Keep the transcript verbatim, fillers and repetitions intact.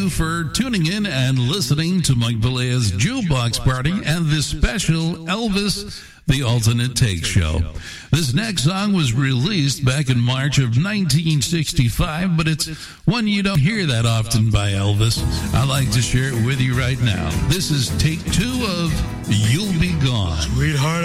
you for tuning in and listening to Mike Villea's Jukebox Party and this special Elvis The Alternate Take show. This next song was released back in March of nineteen sixty-five, but it's one you don't hear that often by Elvis. I'd like to share it with you right now. This is take two of You'll Be Gone. Sweetheart.